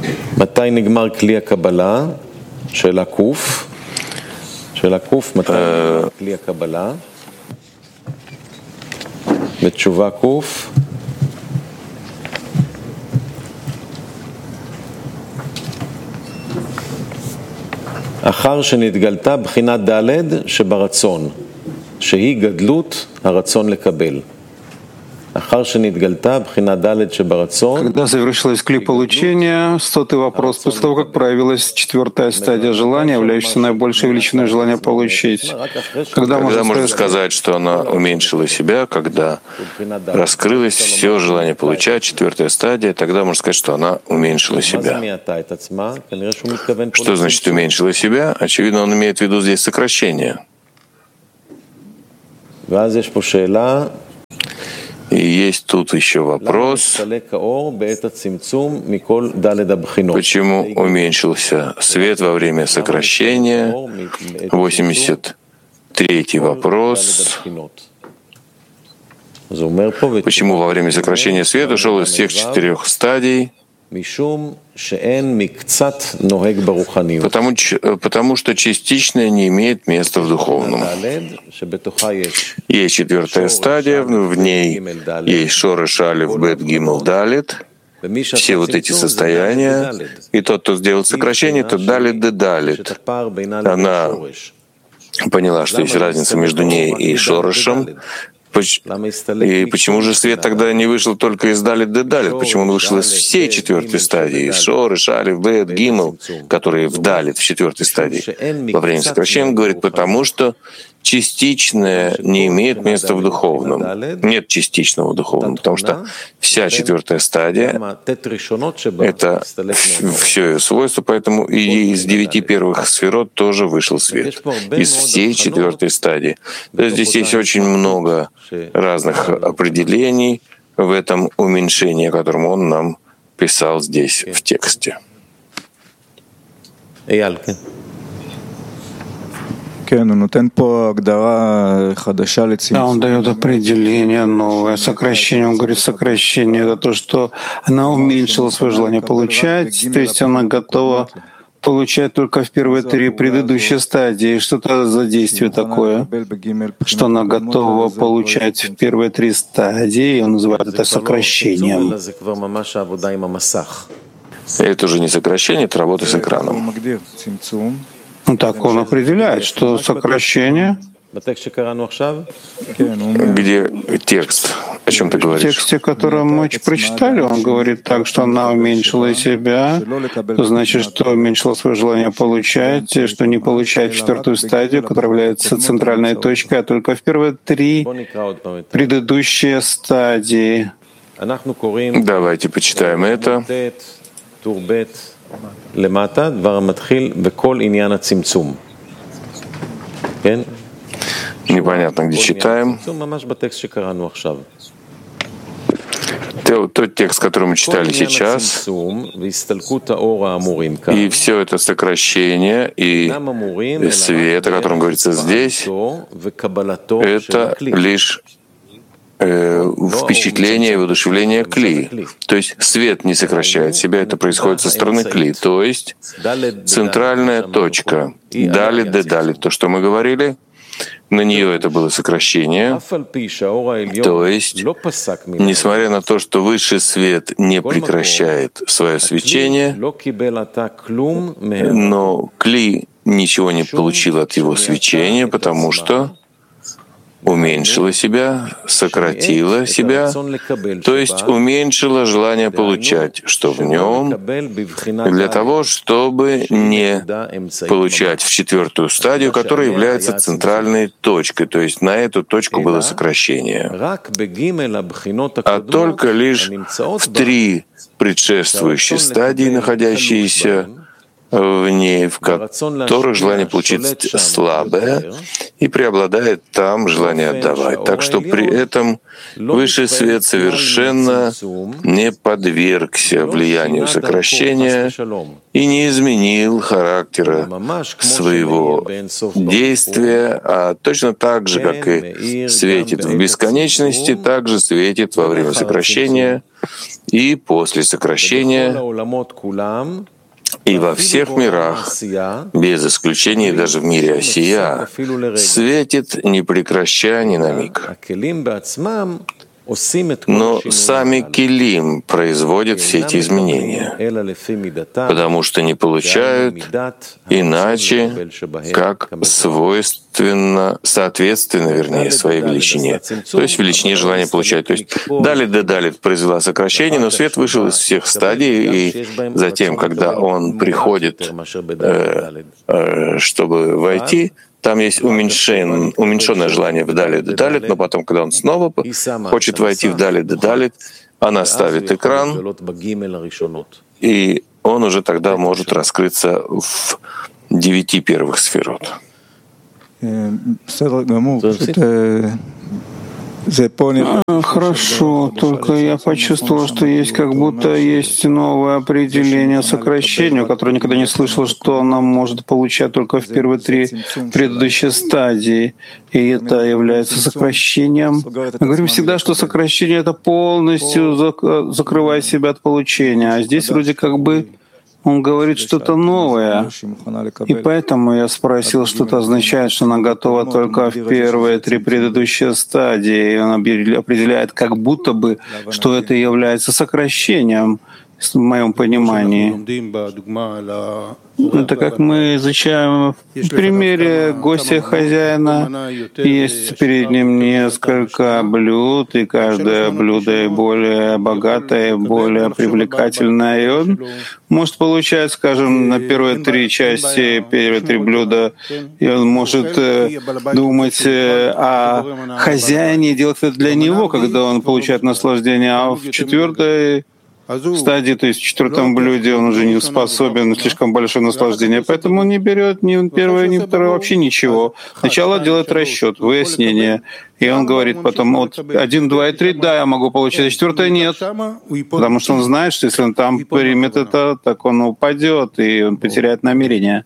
מתי נגמר כלי הקבלה? שאלה קוף. שאלה קוף, מתי נגמר כלי הקבלה? בתשובה קוף. אחר שנתגלתה בחינת ד' שברצון, שהיא גדלות הרצון לקבל. Когда завершилась кли получения, 100-й вопрос, после того, как проявилась 4-я стадия желания, являющаяся наибольшей величиной желания получить. Когда можно сказать, что она уменьшила себя, когда раскрылось все желание получать, 4-я стадия, тогда можно сказать, что она уменьшила себя. Что значит уменьшила себя? Очевидно, он имеет в виду здесь сокращение. И есть тут еще вопрос, почему уменьшился свет во время сокращения? 83-й вопрос. Почему во время сокращения свет ушел из всех 4 стадий? Потому что частичное не имеет места в духовном. Есть 4-я стадия, в ней есть шореш алеф бет гимел далет, все вот эти состояния, и тот, кто сделал сокращение, тот далет де далет. Она поняла, что есть разница между ней и шорешем. И почему же свет тогда не вышел только из далит де далит? Почему он вышел из всей 4-й стадии? Из шореш, алеф, бет, гимел, которые в далит, в 4-й стадии. Во время сокращения он говорит, потому что частичное не имеет места в духовном. Нет частичного в духовном, потому что вся 4-я стадия — это все ее свойство, поэтому и из 9 первых сферот тоже вышел свет. Из всей 4-й стадии. То есть здесь есть очень много разных определений в этом уменьшении, о котором он нам писал здесь в тексте. Он дает определение новое, сокращение. Он говорит, сокращение — это то, что она уменьшила свое желание получать, то есть она готова получать только в первые 3 предыдущие стадии. Что это за действие такое, что она готова получать в первые 3 стадии, и он называет это сокращением. Это уже не сокращение, это работа с экраном. Ну, так он определяет, что сокращение. Где текст? О чем ты говоришь? В тексте, который мы прочитали, он говорит так, что она уменьшила себя, то значит, что уменьшила свое желание получать, что не получает 4-ю стадию, которая является центральной точкой, а только в первые 3 предыдущие стадии. Давайте почитаем это. Непонятно, где читаем. Тот текст, который мы читали сейчас, и все это сокращение и свет, о котором говорится здесь, это лишь впечатление и воодушевление кли. То есть свет не сокращает себя, это происходит со стороны кли. То есть центральная точка, далит де далит, то, что мы говорили, на нее это было сокращение. То есть, несмотря на то, что высший свет не прекращает свое свечение, но кли ничего не получил от его свечения, потому что уменьшила себя, сократила себя, то есть уменьшила желание получать, что в нем, для того, чтобы не получать в 4-ю стадию, которая является центральной точкой, то есть на эту точку было сокращение. А только лишь в 3 предшествующие стадии, находящиеся в ней, в которых желание получить слабое, и преобладает там желание отдавать. Так что при этом высший свет совершенно не подвергся влиянию сокращения и не изменил характера своего действия, а точно так же, как и светит в бесконечности, так же светит во время сокращения и после сокращения, и во всех мирах, без исключения даже в мире Осия, светит, не прекращая ни на миг. Но сами Келим производят все эти изменения, потому что не получают иначе, как соответственно, своей величине. То есть величине желания получают. То есть далит произвела сокращение, но свет вышел из всех стадий, и затем, когда он приходит, чтобы войти, там есть уменьшенное желание в далит, но потом, когда он снова хочет войти в далит, она ставит экран, и он уже тогда может раскрыться в 9 первых сферот. Хорошо, только я почувствовал, что есть как будто есть новое определение сокращению, которое никогда не слышал, что она может получать только в первые 3 предыдущие стадии. И это является сокращением. Мы говорим всегда, что сокращение — это полностью закрывает себя от получения. А здесь вроде как бы он говорит что-то новое. И поэтому я спросил, что это означает, что она готова только в первые 3 предыдущие стадии. И он определяет как будто бы, что это является сокращением, в моем понимании. Это как мы изучаем в примере гостя хозяина. Есть перед ним несколько блюд, и каждое блюдо более богатое, более привлекательное. И он может получать, скажем, на первые 3 части, первые 3 блюда, и он может думать о хозяине и делать это для него, когда он получает наслаждение, а в 4-й стадии, то есть в 4-м блюде он уже не способен на слишком большое наслаждение, поэтому он не берет ни первое, ни второе, вообще ничего. Сначала делает расчет, выяснение, и он говорит потом, вот 1, 2 и 3, да, я могу получить, а 4-е нет, потому что он знает, что если он там примет это, так он упадет, и он потеряет намерение.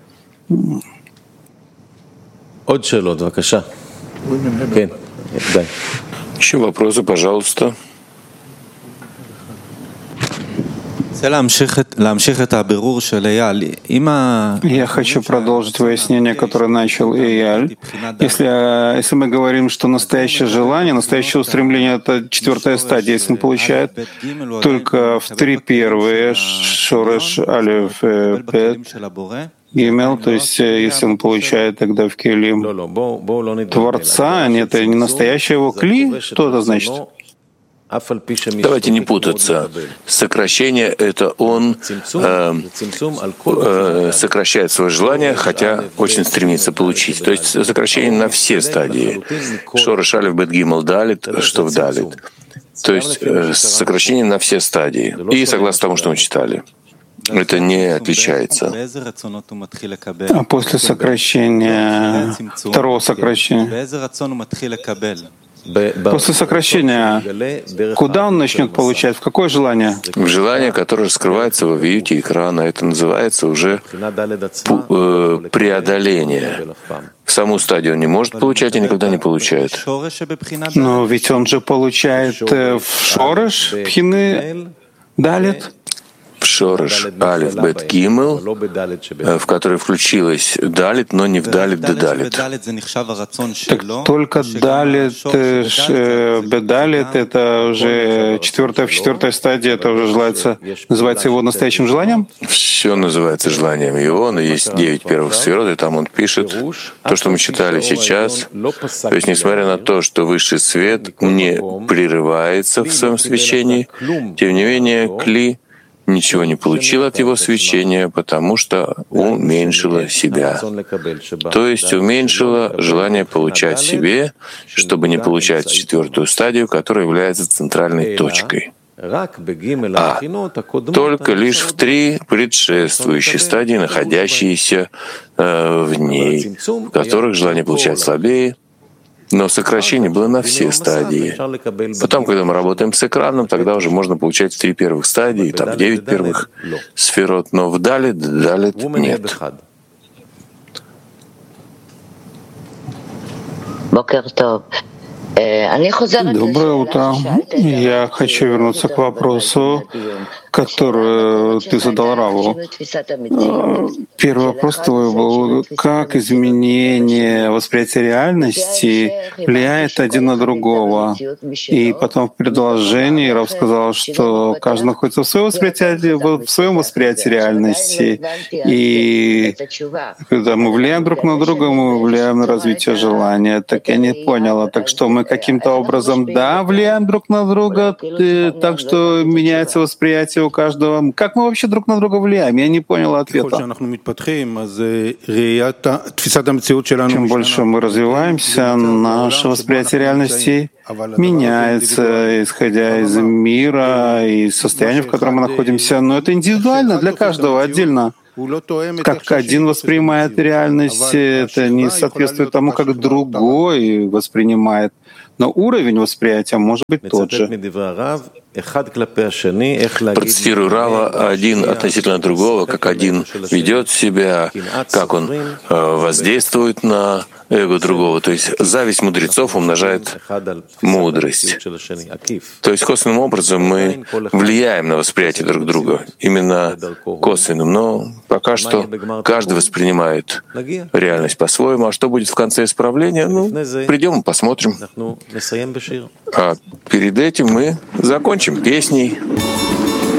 Еще вопросы, пожалуйста. Я хочу продолжить выяснение, которое начал Эйяль. Если мы говорим, что настоящее желание, настоящее устремление — это 4-я стадия, если он получает только в 3 первые, Шореш, Алеф, Бет, Гимел, то есть если он получает тогда в Келим Творца, это не настоящее его Кли, что это значит? Давайте не путаться. Сокращение — это он сокращает свое желание, хотя очень стремится получить. То есть сокращение на все стадии. Шореш, Алеф, Бет, Гимел, Далит, что в Далит. То есть сокращение на все стадии. И согласно тому, что мы читали. Это не отличается. А после сокращения, второго сокращения, после сокращения, куда он начнет получать? В какое желание? В желание, которое скрывается во вьюте экрана. Это называется уже преодоление. Саму стадию он не может получать и никогда не получает. Но ведь он же получает в Шореш, Пхины, Далит. Шореш, Алеф, Бет, Гимел, в который включилась Далит, но не в Далит, Далит. Так только Далит, Бедалит — это уже 4-я стадия, это уже называется его настоящим желанием? Все называется желанием его, но есть 9 первых сферот, и там он пишет то, что мы читали сейчас. То есть, несмотря на то, что высший свет не прерывается в своем свечении, тем не менее, Кли ничего не получил от его свечения, потому что уменьшила себя. То есть уменьшила желание получать себе, чтобы не получать 4-ю стадию, которая является центральной точкой. А только лишь в 3 предшествующие стадии, находящиеся в ней, в которых желание получать слабее, но сокращение было на все стадии. Потом, когда мы работаем с экраном, тогда уже можно получать в 3 первых стадии, там в 9 первых сферот, но в Далит нет. Бокер Тов. Доброе утро. Я хочу вернуться к вопросу, который ты задал Раву. Первый вопрос твой был, как изменение восприятия реальности влияет один на другого. И потом в предложении Рав сказал, что каждый находится в своем восприятии реальности. И когда мы влияем друг на друга, мы влияем на развитие желания. Так я не поняла. Так что мы каким-то образом, да, влияем друг на друга, так что меняется восприятие у каждого. Как мы вообще друг на друга влияем? Я не понял ответа. Чем больше мы развиваемся, наше восприятие реальности меняется, исходя из мира и состояния, в котором мы находимся. Но это индивидуально для каждого отдельно. Как один воспринимает реальность, это не соответствует тому, как другой воспринимает. Но уровень восприятия может быть тот же. Процитирую Рава один относительно другого, как один ведет себя, как он воздействует на эго другого. То есть зависть мудрецов умножает мудрость. То есть косвенным образом мы влияем на восприятие друг друга, именно косвенным. Но пока что каждый воспринимает реальность по-своему. А что будет в конце исправления? Придем и посмотрим. А перед этим мы закончим песней.